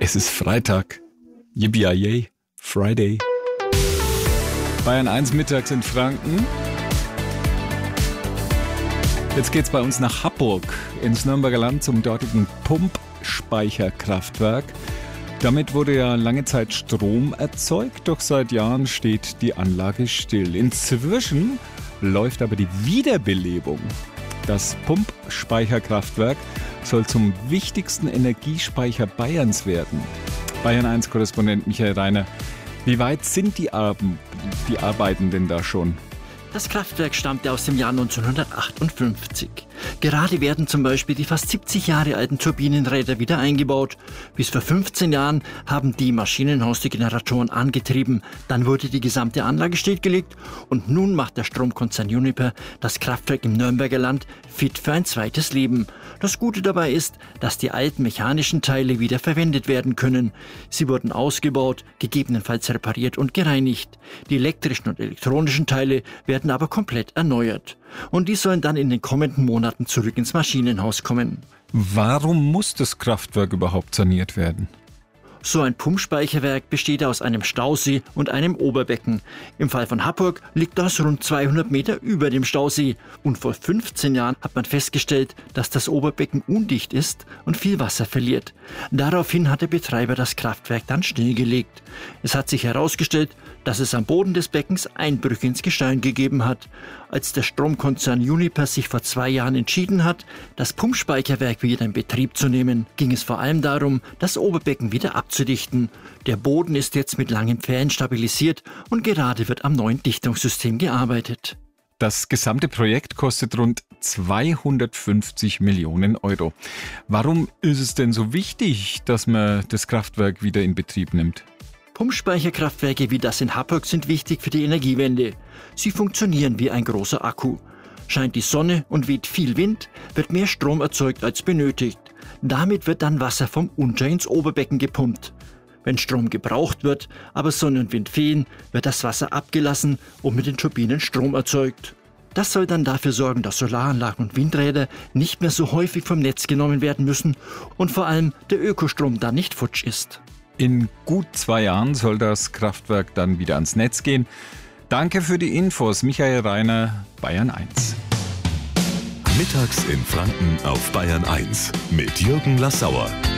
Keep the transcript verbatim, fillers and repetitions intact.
Es ist Freitag. Yippie Friday. Bayern eins mittags in Franken. Jetzt geht's bei uns nach Happurg ins Nürnberger Land zum dortigen Pumpspeicherkraftwerk. Damit wurde ja lange Zeit Strom erzeugt, doch seit Jahren steht die Anlage still. Inzwischen läuft aber die Wiederbelebung. Das Pumpspeicherkraftwerk soll zum wichtigsten Energiespeicher Bayerns werden. Bayern eins Korrespondent Michael Reiner, wie weit sind die, Arben, die Arbeiten denn da schon? Das Kraftwerk stammte aus dem Jahr neunzehnhundertachtundfünfzig. Gerade werden zum Beispiel die fast siebzig Jahre alten Turbinenräder wieder eingebaut. Bis vor fünfzehn Jahren haben die Maschinenhaus die Generatoren angetrieben. Dann wurde die gesamte Anlage stillgelegt und nun macht der Stromkonzern Uniper das Kraftwerk im Nürnberger Land fit für ein zweites Leben. Das Gute dabei ist, dass die alten mechanischen Teile wieder verwendet werden können. Sie wurden ausgebaut, gegebenenfalls repariert und gereinigt. Die elektrischen und elektronischen Teile werden aber komplett erneuert. Und die sollen dann in den kommenden Monaten zurück ins Maschinenhaus kommen. Warum muss das Kraftwerk überhaupt saniert werden? So ein Pumpspeicherwerk besteht aus einem Stausee und einem Oberbecken. Im Fall von Happurg liegt das rund zweihundert Meter über dem Stausee. Und vor fünfzehn Jahren hat man festgestellt, dass das Oberbecken undicht ist und viel Wasser verliert. Daraufhin hat der Betreiber das Kraftwerk dann stillgelegt. Es hat sich herausgestellt, dass es am Boden des Beckens Einbrüche ins Gestein gegeben hat. Als der Stromkonzern Uniper sich vor zwei Jahren entschieden hat, das Pumpspeicherwerk wieder in Betrieb zu nehmen, ging es vor allem darum, das Oberbecken wieder abzudichten. Der Boden ist jetzt mit langen Pfählen stabilisiert und gerade wird am neuen Dichtungssystem gearbeitet. Das gesamte Projekt kostet rund zweihundertfünfzig Millionen Euro. Warum ist es denn so wichtig, dass man das Kraftwerk wieder in Betrieb nimmt? Pumpspeicherkraftwerke wie das in Happurg sind wichtig für die Energiewende. Sie funktionieren wie ein großer Akku. Scheint die Sonne und weht viel Wind, wird mehr Strom erzeugt als benötigt. Damit wird dann Wasser vom Unter- ins Oberbecken gepumpt. Wenn Strom gebraucht wird, aber Sonne und Wind fehlen, wird das Wasser abgelassen und mit den Turbinen Strom erzeugt. Das soll dann dafür sorgen, dass Solaranlagen und Windräder nicht mehr so häufig vom Netz genommen werden müssen und vor allem der Ökostrom dann nicht futsch ist. In gut zwei Jahren soll das Kraftwerk dann wieder ans Netz gehen. Danke für die Infos, Michael Reiner, Bayern eins. Mittags in Franken auf Bayern eins mit Jürgen Lassauer.